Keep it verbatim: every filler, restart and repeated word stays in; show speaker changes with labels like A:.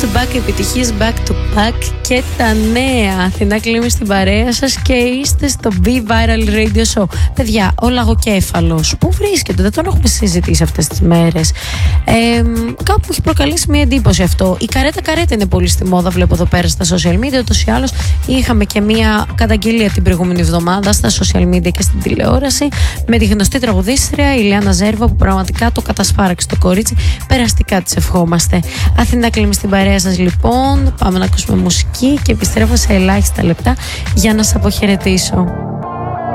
A: to back, επιτυχίες back to back και τα νέα. Αθηνά Κλίμη στην παρέα σας και είστε στο B-Viral Radio Show. Παιδιά, ο λαγοκέφαλος που βρίσκεται, δεν τον έχουμε συζητήσει αυτές τις μέρες. Ε, κάπου μου έχει προκαλέσει μια εντύπωση αυτό. Η καρέτα καρέτα είναι πολύ στη μόδα, βλέπω εδώ πέρα στα social media. Ούτως ή άλλως είχαμε και μια καταγγελία την προηγούμενη εβδομάδα στα social media και στην τηλεόραση με τη γνωστή τραγουδίστρια Ηλιάνα Ζέρβα, που πραγματικά το κατασπάραξε το κορίτσι. Περαστικά της ευχόμαστε. Αθηνά Κλίμη στην παρέα σας λοιπόν. Πάμε να ακούσουμε μουσική και επιστρέφω σε ελάχιστα λεπτά για να σας αποχαιρετήσω.